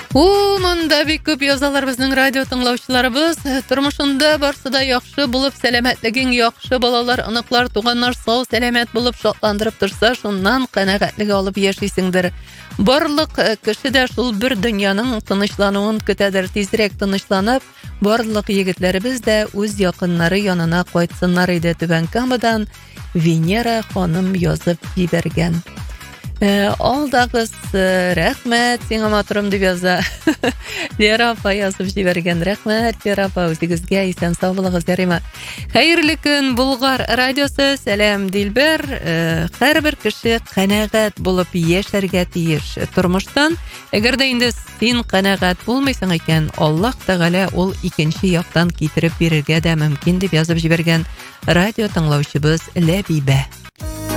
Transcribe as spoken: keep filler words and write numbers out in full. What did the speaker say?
О, монда бик көп язалар безнең радио тыңлаучыларыбыз. Тормышында барсы да яхшы булып, сәламәтлегең яхшы, балалар, аныклар, туганнар сау, сәламәт булып шатландырып торса, шуннан канәгатьлек алып яшисеңдер. Барлык кеше дә шул бер дөньяның тынычлануын көтәдер, тизрәк тынычланып, барлык егетләребез дә үз якыннары янына кайтсыннар иде. Түбән Камадан Венера ханым язып җибәргән. Алдагыз рәхмәт, сиңа матурым дип яза. Лера апа язып җибәргән. Рәхмәт, Лера апа, үзегезгә исән сау булыгыз, Ярима. Хәерле көн, Булгар радиосы. Сәлам, Дилбер. Һәрбер кеше канәгать булып яшәргә тиеш тормыштан. Әгәр дә инде син канәгать булмыйсың икән, Аллаһ Тәгалә ул икенче яктан китереп бирергә дә мөмкин дип язып җибәргән радио тыңлаучыбыз Ләбибә.